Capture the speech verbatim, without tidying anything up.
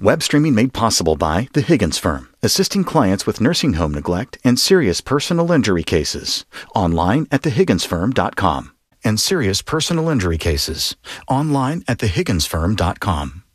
Web streaming made possible by The Higgins Firm, assisting clients with nursing home neglect and serious personal injury cases. Online at the higgins firm dot com. And serious personal injury cases. Online at the higgins firm dot com.